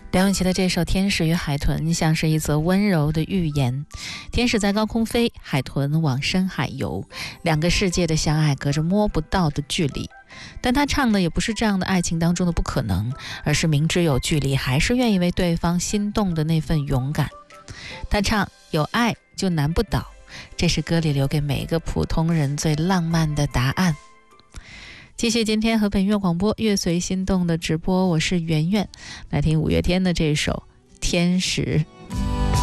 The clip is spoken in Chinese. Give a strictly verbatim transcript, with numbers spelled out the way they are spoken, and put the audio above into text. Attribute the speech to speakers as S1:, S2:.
S1: 梁咏琪的这首《天使与海豚》像是一则温柔的寓言。天使在高空飞，海豚往深海游，两个世界的相爱隔着摸不到的距离。但他唱的也不是这样的爱情当中的不可能，而是明知有距离，还是愿意为对方心动的那份勇敢。他唱有爱就难不倒，这是歌里留给每个普通人最浪漫的答案。继续今天河北音乐广播乐随心动的直播，我是圆圆，来听五月天的这首《天使》。